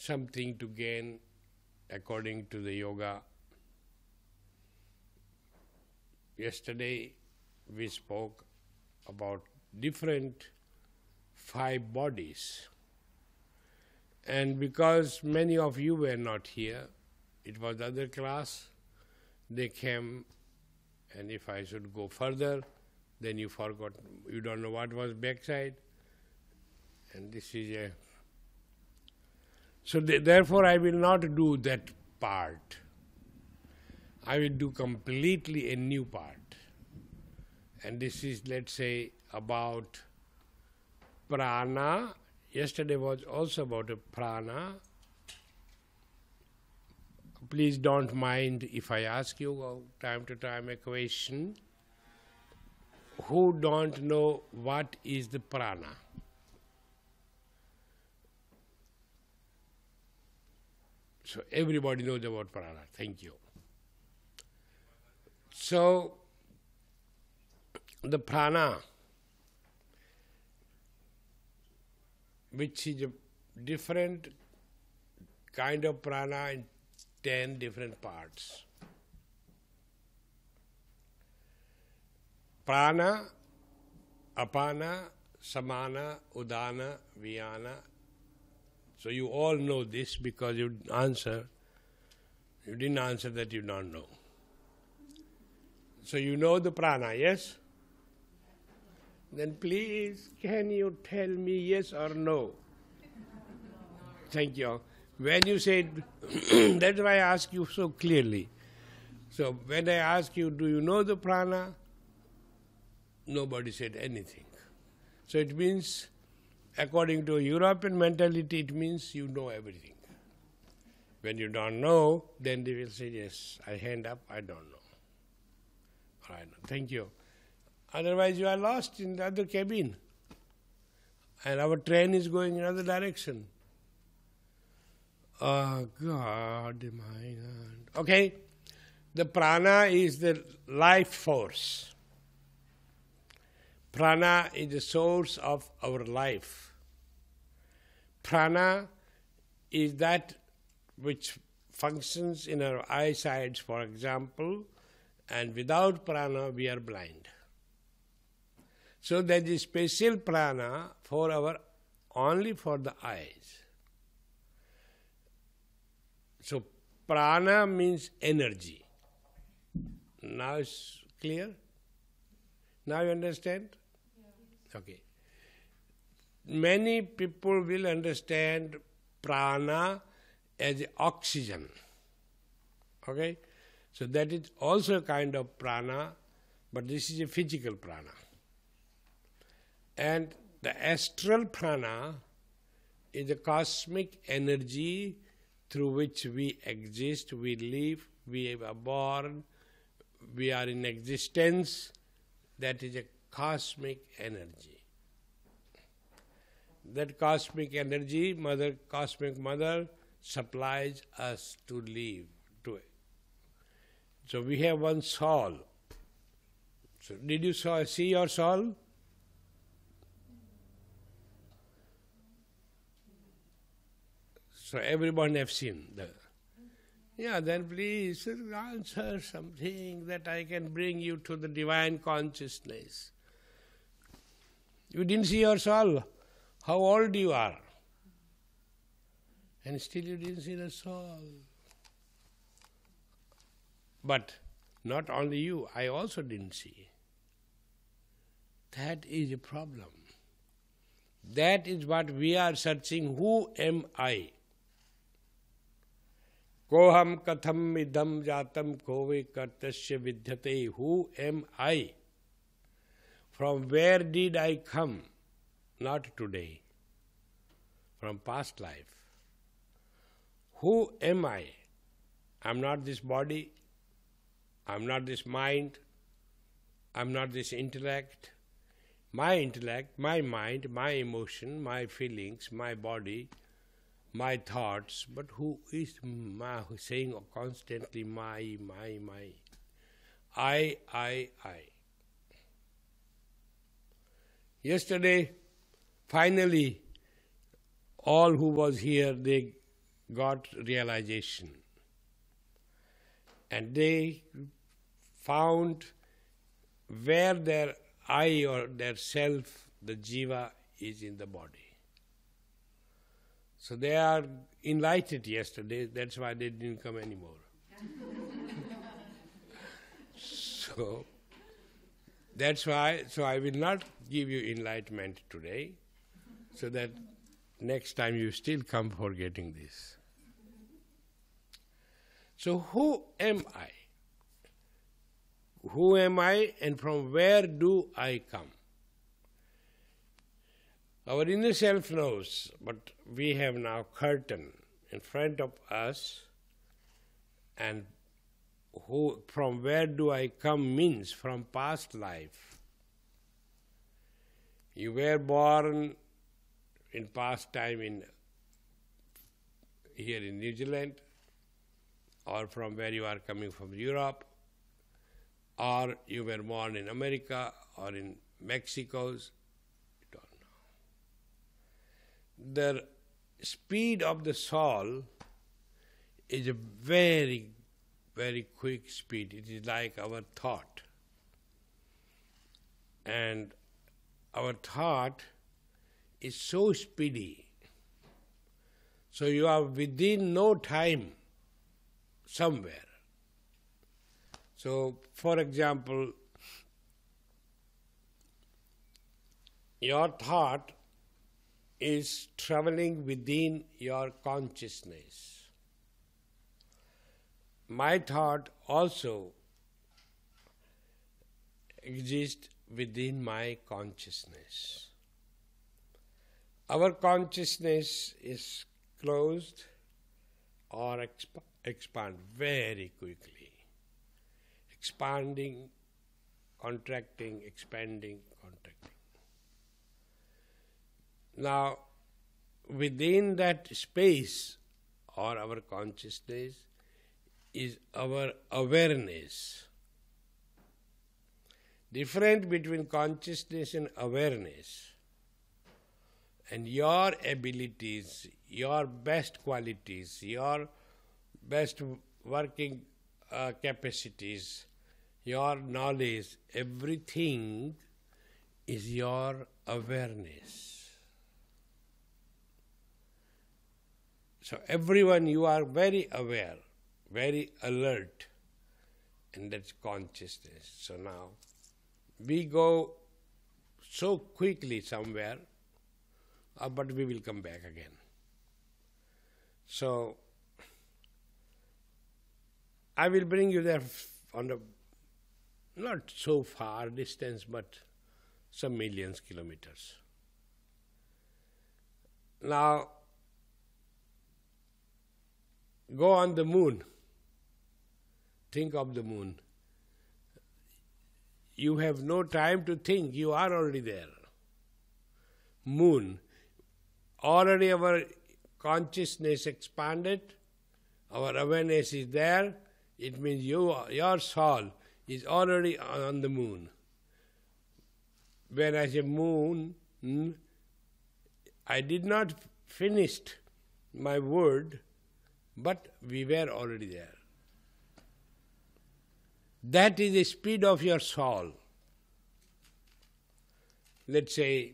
something to gain according to the yoga. Yesterday we spoke about different 5 bodies. And because many of you were not here, it was the other class, they came, and if I should go further, then you forgot, you don't know what was backside. And this is a... So therefore I will not do that part. I will do completely a new part. And this is, let's say, about prana. Yesterday was also about a prana. Please don't mind if I ask you time to time a question. Who don't know what is the prana? So everybody knows about prana. Thank you. So the prana, which is a different kind of prana in 10 different parts. Prana, apana, samana, udana, vyana. So you all know this because you didn't answer that you don't know. So you know the prana, yes? Then please, can you tell me yes or no? Thank you. When you said, that's why I ask you so clearly. So when I ask you, do you know the prana? Nobody said anything. So it means, according to European mentality, it means you know everything. When you don't know, then they will say, yes, I hand up, I don't know. All right, thank you. Otherwise you are lost in the other cabin. And our train is going in another direction. Oh God, my God. Okay, the prana is the life force. Prana is the source of our life. Prana is that which functions in our eyesight, for example, and without prana we are blind. So there is special prana for our, only for the eyes. So prana means energy. Now it's clear? Now you understand? Yeah. Okay. Many people will understand prana as oxygen. Okay? So that is also a kind of prana, but this is a physical prana. And the astral prana is the cosmic energy through which we exist, we live, we are born, we are in existence. That is a cosmic energy. That cosmic energy, cosmic mother, supplies us to live. So we have one soul. So did you see your soul? So everyone have seen. Yeah, then please answer something that I can bring you to the divine consciousness. You didn't see your soul. How old you are? And still you didn't see the soul. But not only you, I also didn't see. That is a problem. That is what we are searching. Who am I? Koham katham idam jatam kove kartasya vidyate. Who am I? From where did I come? Not today. From past life. Who am I? I'm not this body. I'm not this mind. I'm not this intellect. My intellect, my mind, my emotion, my feelings, my body, my thoughts, but who is saying constantly my. I. Yesterday, finally, all who was here, they got realization. And they found where their I or their self, the jiva, is in the body. So they are enlightened yesterday, that's why they didn't come anymore. So that's why, so I will not give you enlightenment today, so that next time you still come for getting this. So who am I? Who am I and from where do I come? Our inner self knows, but we have now curtain in front of us, and who, from where do I come means from past life. You were born in past time here in New Zealand, or from where you are coming from Europe, or you were born in America or in Mexico, you don't know. The speed of the soul is a very, very quick speed. It is like our thought. And our thought is so speedy. So you are within no time somewhere. So, for example, your thought is traveling within your consciousness. My thought also exists within my consciousness. Our consciousness is closed or expand very quickly. Expanding, contracting, expanding, contracting. Now, within that space or our consciousness is our awareness. Difference between consciousness and awareness, and your abilities, your best qualities, your best working capacities, your knowledge, everything is your awareness. So everyone, you are very aware, very alert, and that's consciousness. So now, we go so quickly somewhere, but we will come back again. So, I will bring you there on a not so far distance, but some millions kilometers. Now, go on the moon. Think of the moon. You have no time to think, you are already there. Moon. Already our consciousness expanded, our awareness is there. It means your soul is already on the moon. When I say moon, I did not finish my word, but we were already there. That is the speed of your soul. Let's say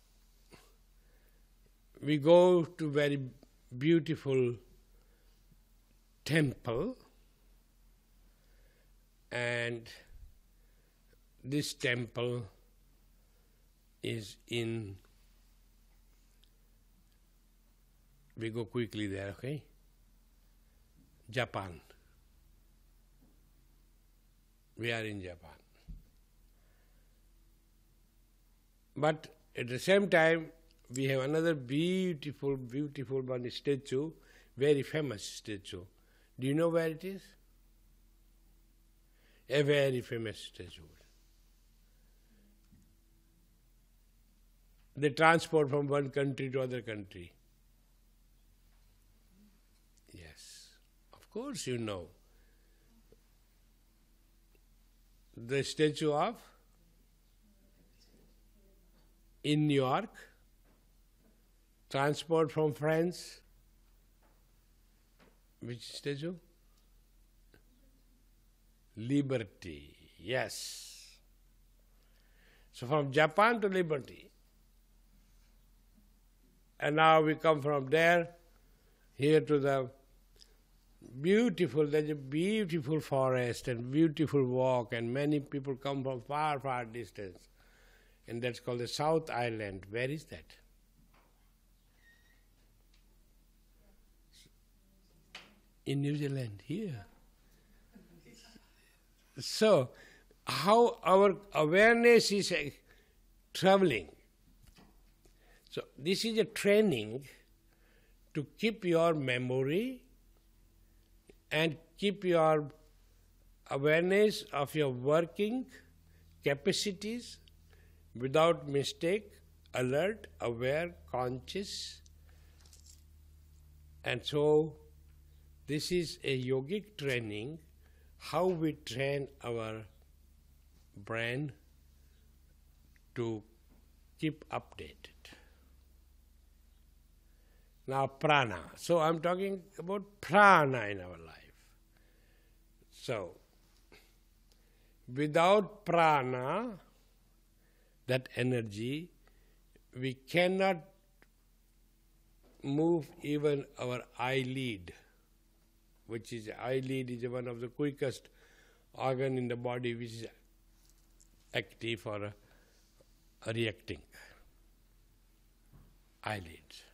we go to very beautiful temple, and this temple is in, we go quickly there, okay? Japan. We are in Japan. But at the same time, we have another beautiful, beautiful one statue, very famous statue. Do you know where it is? A very famous statue. They transport from one country to other country. Yes, of course you know. The statue of in New York, transport from France Which statue? Liberty, yes. So from Japan to liberty. And now we come from there, here to the beautiful, there's a beautiful forest and beautiful walk, and many people come from far, far distance. And that's called the South Island. Where is that? In New Zealand, here. So, how our awareness is traveling. So, this is a training to keep your memory and keep your awareness of your working capacities without mistake, alert, aware, conscious. And so, this is a yogic training, how we train our brain to keep updated. Now prana. So I'm talking about prana in our life. So, without prana, that energy, we cannot move even our eyelid, which is eyelid is one of the quickest organ in the body which is active or reacting. Eyelids.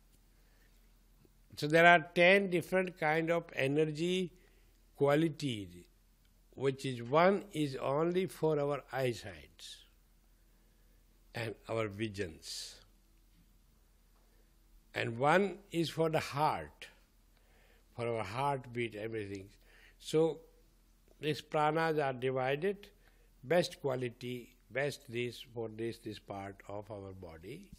So there are 10 different kind of energy qualities, which is one is only for our eyesight and our visions. And one is for the heart, for our heartbeat, everything. So these pranas are divided, best quality, best this for this part of our body.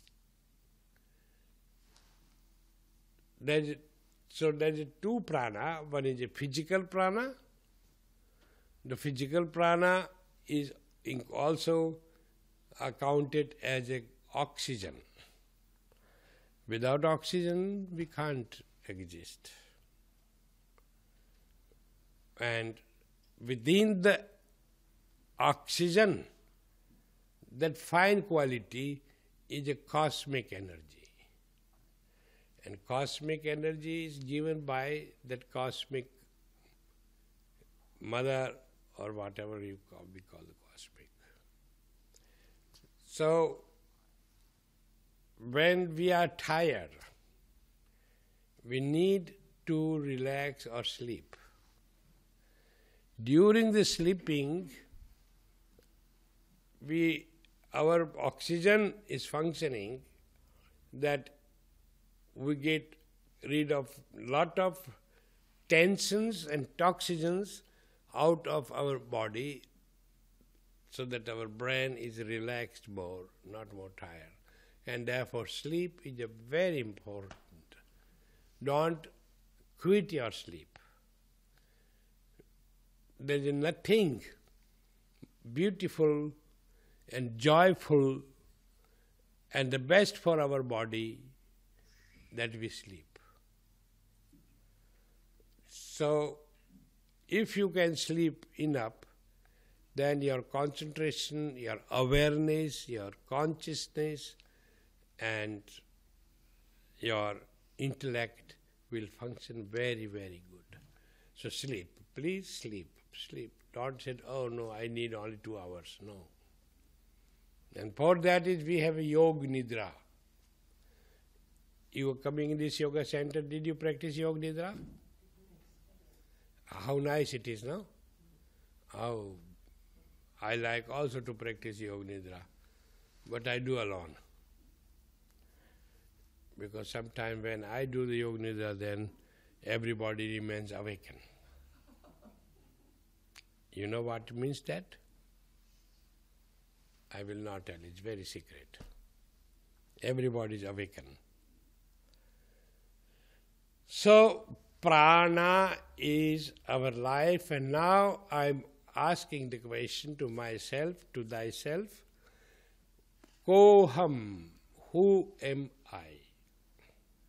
So there is two prana. One is a physical prana. The physical prana is also accounted as a oxygen. Without oxygen, we can't exist. And within the oxygen, that fine quality is a cosmic energy. And cosmic energy is given by that cosmic mother or whatever we call the cosmic. So, when we are tired, we need to relax or sleep. During the sleeping, our oxygen is functioning, that we get rid of lot of tensions and toxins out of our body, so that our brain is relaxed more, not more tired. And therefore sleep is a very important. Don't quit your sleep. There is nothing beautiful and joyful and the best for our body that we sleep. So, if you can sleep enough, then your concentration, your awareness, your consciousness, and your intellect will function very, very good. So sleep. Please sleep. Sleep. Don't say, oh no, I need only 2 hours. No. And for that is we have a Yoga Nidra. You were coming in this yoga center, did you practice Yoga Nidra? How nice it is, no? Oh, I like also to practice Yoga Nidra, but I do alone. Because sometimes when I do the Yoga Nidra, then everybody remains awakened. You know what means that? I will not tell, it's very secret. Everybody is awakened. So, prana is our life, and now I'm asking the question to myself, to thyself, Koham, who am I?